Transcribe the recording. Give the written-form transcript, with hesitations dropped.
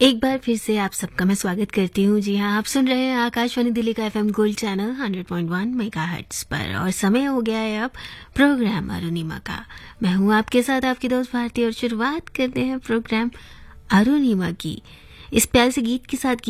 एक बार फिर से आप सबका मैं स्वागत करती हूँ। जी हाँ, आप सुन रहे हैं आकाशवाणी दिल्ली का एफएम गोल्ड चैनल 100.1 मेगाहर्ट्ज पर और समय हो गया है अब प्रोग्राम अरुणिमा का। मैं हूँ आपके साथ आपकी दोस्त भारती और शुरुआत करते हैं प्रोग्राम अरुणिमा की इस प्यारे से गीत के साथ।